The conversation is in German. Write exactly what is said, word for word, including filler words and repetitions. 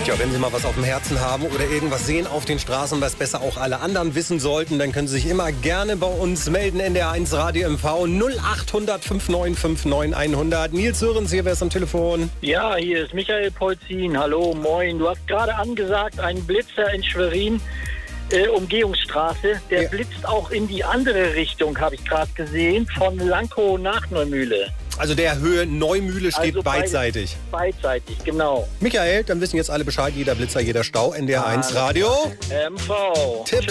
Tja, wenn Sie mal was auf dem Herzen haben oder irgendwas sehen auf den Straßen, was besser auch alle anderen wissen sollten, dann können Sie sich immer gerne bei uns melden. N D R eins Radio M V null acht hundert neunundfünfzig neunundfünfzig hundert. Nils Sörens hier, wer ist am Telefon? Ja, hier ist Michael Polzin. Hallo, moin. Du hast gerade angesagt, ein Blitzer in Schwerin, äh, Umgehungsstraße. Der Ja. blitzt auch in die andere Richtung, habe ich gerade gesehen, von Lankow nach Neumühle. Also der Höhe Neumühle steht Also beide- beidseitig. Beidseitig, genau. Michael, dann wissen jetzt alle Bescheid, jeder Blitzer, jeder Stau. N D R eins Radio. M V. Tipp.